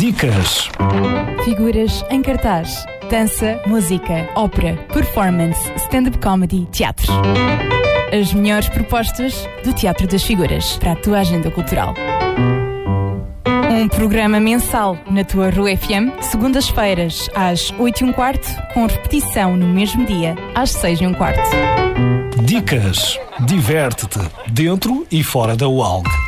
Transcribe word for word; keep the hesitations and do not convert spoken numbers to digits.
Dicas. Figuras em cartaz: dança, música, ópera, performance, stand-up comedy, teatro. As melhores propostas do Teatro das Figuras para a tua agenda cultural. Um programa mensal na tua Rua F M, segundas-feiras às oito e um quarto, com repetição no mesmo dia às seis e um quarto. Dicas. Diverte-te dentro e fora da U A L G.